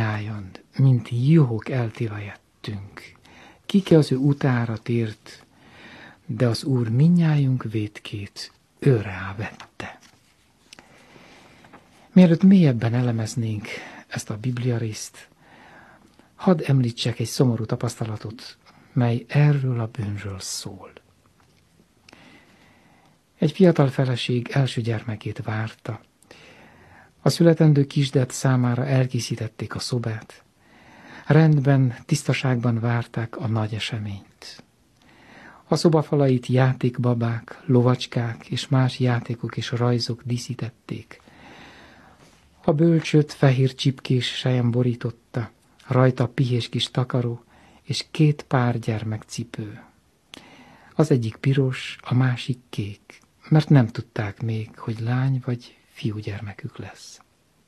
minnyájan, mint juhok eltévejettünk. Kiki az ő utára tért, de az Úr minnyájunk vétkét őrrá vette. Mielőtt mélyebben elemeznénk ezt a Biblia részt, hadd említsek egy szomorú tapasztalatot, mely erről a bűnről szól. Egy fiatal feleség első gyermekét várta. A születendő kisdet számára elkészítették a szobát. Rendben, tisztaságban várták a nagy eseményt. A szobafalait játékbabák, lovacskák és más játékok és rajzok díszítették. A bölcsőt fehér csipkés sejem borította, rajta pihés kis takaró és 2 pár gyermekcipő. Az egyik piros, a másik kék, mert nem tudták még, hogy lány vagy fiúgyermekük lesz.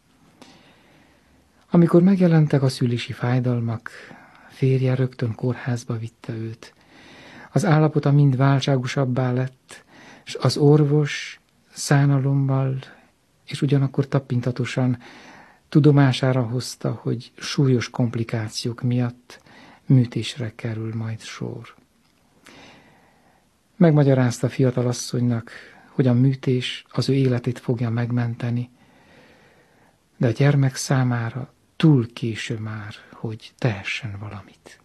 Amikor megjelentek a szülési fájdalmak, férje rögtön kórházba vitte őt. Az állapota mind válságosabbá lett, és az orvos szánalommal és ugyanakkor tapintatosan tudomására hozta, hogy súlyos komplikációk miatt műtésre kerül majd sor. Megmagyarázta a fiatal asszonynak, hogy a műtés az ő életét fogja megmenteni, de a gyermek számára túl késő már, hogy tehessen valamit.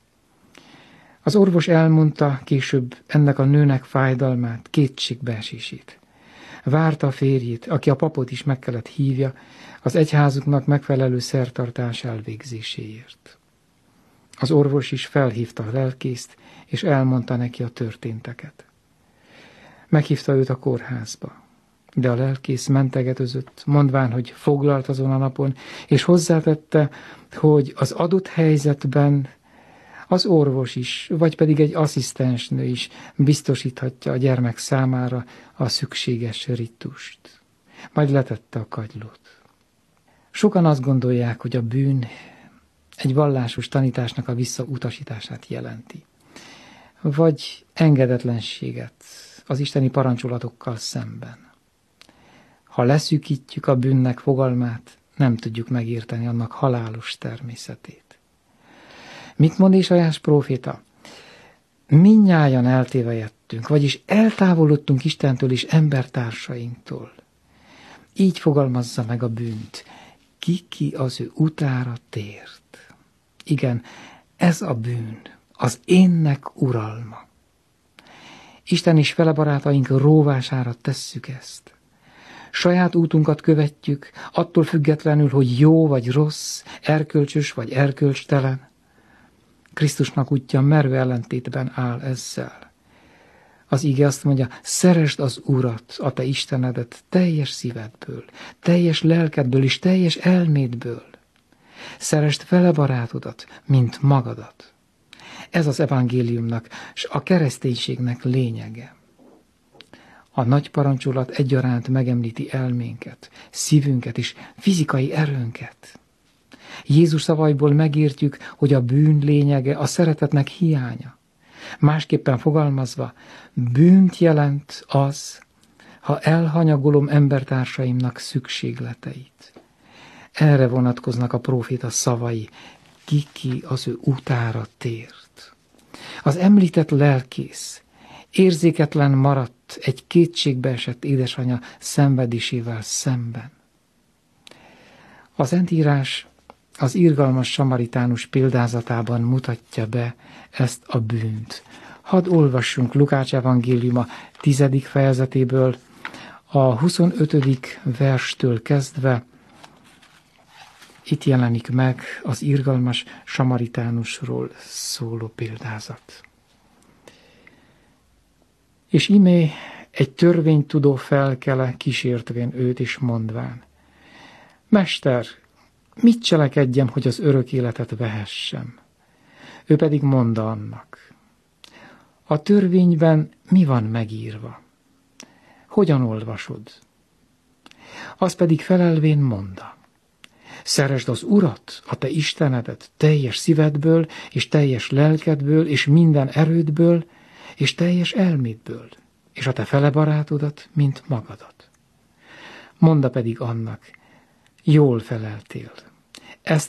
Az orvos elmondta később ennek a nőnek fájdalmát, kétségbeesését. Várta a férjét, aki a papot is meg kellett hívja, az egyházuknak megfelelő szertartás elvégzéséért. Az orvos is felhívta a lelkészt, és elmondta neki a történteket. Meghívta őt a kórházba, de a lelkész mentegetőzött, mondván, hogy foglalt azon a napon, és hozzátette, hogy az adott helyzetben az orvos is, vagy pedig egy asszisztensnő is biztosíthatja a gyermek számára a szükséges ritust. Majd letette a kagylót. Sokan azt gondolják, hogy a bűn egy vallásos tanításnak a visszautasítását jelenti, vagy engedetlenséget az isteni parancsolatokkal szemben. Ha leszűkítjük a bűnnek fogalmát, nem tudjuk megérteni annak halálos természetét. Mit mond Ézsaiás próféta? Minnyájan eltévejettünk, vagyis eltávolodtunk Istentől és embertársainktól. Így fogalmazza meg a bűnt. Ki az ő utára tért. Igen, ez a bűn, az énnek uralma. Isten és fele barátaink róvására tesszük ezt. Saját útunkat követjük, attól függetlenül, hogy jó vagy rossz, erkölcsös vagy erkölcstelen. Krisztusnak útja merő ellentétben áll ezzel. Az íge azt mondja, szeresd az Urat, a te Istenedet teljes szívedből, teljes lelkedből és teljes elmédből. Szeresd fele barátodat, mint magadat. Ez az evangéliumnak és a kereszténységnek lényege. A nagy parancsolat egyaránt megemlíti elménket, szívünket és fizikai erőnket. Jézus szavaiból megértjük, hogy a bűn lényege a szeretetnek hiánya. Másképpen fogalmazva, bűnt jelent az, ha elhanyagolom embertársaimnak szükségleteit. Erre vonatkoznak a próféta szavai, ki az ő utára tért. Az említett lelkész érzéketlen maradt egy kétségbeesett édesanyja szenvedésével szemben. Az Szentírás az irgalmas samaritánus példázatában mutatja be ezt a bűnt. Hadd olvassunk Lukács evangéliuma 10. fejezetéből, a 25. verstől kezdve. Itt jelenik meg az irgalmas samaritánusról szóló példázat. És imé egy törvénytudó felkele kísértvén őt is mondván: Mester, mit cselekedjem, hogy az örök életet vehessem? Ő pedig mondta annak: a törvényben mi van megírva? Hogyan olvasod? Az pedig felelvén mondta: szeresd az Urat, a te Istenedet teljes szívedből, és teljes lelkedből, és minden erődből, és teljes elmédből, és a te fele barátodat, mint magadat. Mondta pedig annak: jól feleltél,